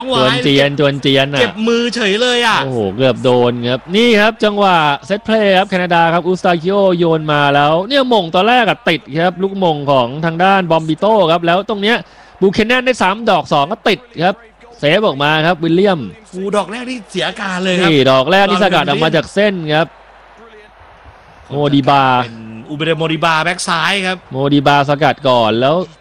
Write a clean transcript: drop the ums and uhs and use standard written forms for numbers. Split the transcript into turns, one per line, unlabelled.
จวนเจียน
เจ็บมือเฉยเลยอ่ะ
โอ้โหเกือบโดนครับนี่ครับจังหวะเซตเพลย์ครับแคนาดาครับอุสตาคิโอโยนมาแล้วเนี่ยมงตอนแรกติดครับลูกมงของทางด้านบอมบิโต้ครับแล้วตรงเนี้ยบูเคนแนนได้3ดอก2ก็ติดครับเซฟออกมาครับวิลเลียม
ดอกแรกที่เสียอาการเลยครับ
นี่ดอกแรกนี่สกัดออกมาจากเส้นครับโมดิบา
เป็นอูเบเดโมดิบาแบ็กซ้ายครับ
โมดิบาสกัดก่อนแล้ว